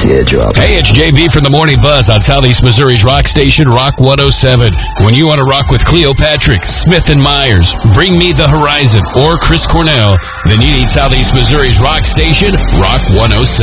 teardrop. Hey, it's JB from the Morning Buzz on Southeast Missouri's rock station, Rock 107. When you want to rock with Cleopatrick, Smith & Myers, Bring Me the Horizon, or Chris Cornell, then you need Southeast Missouri's rock station, Rock 107.